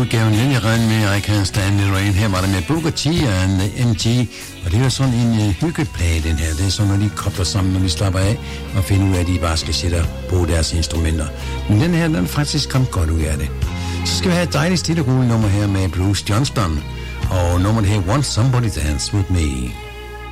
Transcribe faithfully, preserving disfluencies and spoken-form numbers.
udgaven Lille Røn med I Can't Stand the Rain. Her var det med Booker T og M G, og det var sådan en uh, hyggeplade, den her. Det er sådan, når de kobler sammen, når de slapper af og finder ud af, at de bare skal sætte på deres instrumenter. Men den her, den faktisk kom godt ud af det. Så skal vi have et dejligt stille nummer her med Bruce Johnston, og nummeret her, Want Somebody Dance With Me.